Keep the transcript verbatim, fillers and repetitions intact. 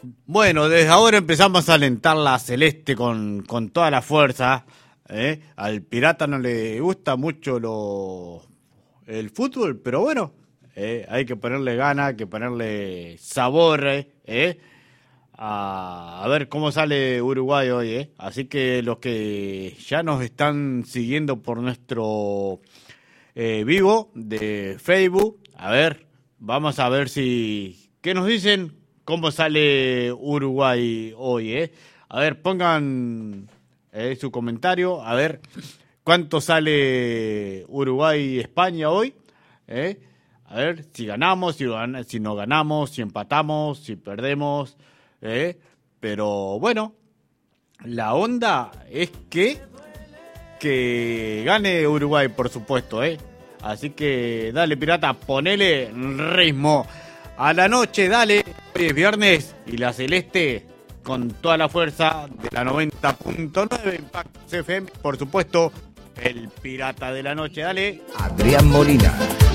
Bueno, desde ahora empezamos a alentar la celeste con, con toda la fuerza. ¿eh? Al Pirata no le gusta mucho lo, el fútbol, pero bueno, ¿eh? hay que ponerle ganas, hay que ponerle sabor, ¿eh? a, a ver cómo sale Uruguay hoy. ¿eh? Así que los que ya nos están siguiendo por nuestro eh, vivo de Facebook, a ver, vamos a ver si... ¿Qué nos dicen? ¿Cómo sale Uruguay hoy? ¿eh? A ver, pongan eh, su comentario. A ver, ¿cuánto sale Uruguay-España hoy? ¿Eh? A ver, si ganamos, si, si no ganamos, si empatamos, si perdemos. ¿eh? Pero bueno, la onda es que, que gane Uruguay, por supuesto. ¿eh? Así que dale, Pirata, ponele ritmo a la noche, dale. Hoy es viernes y la celeste con toda la fuerza de la noventa punto nueve Impacto C F M, por supuesto, el Pirata de la noche, dale. Adrián Molina.